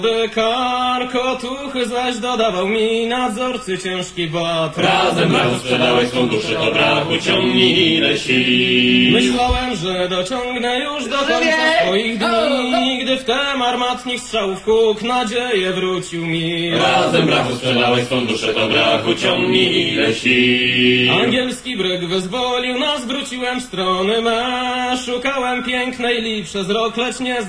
Kar kotuchy zaś dodawał mi nadzorcy ciężki bat. Razem brachu sprzedałeś fundusze, to brachu ciągnij ile sił. Myślałem, że dociągnę już do końca swoich dni, gdy wtem armatnik strzałów huk nadzieję wrócił mi. Razem brachu sprzedałeś fundusze, to brachu ciągnij ile sił. Angielski bryg wyzwolił nas, wróciłem w strony me. Szukałem pięknej li przez rok, lecz nie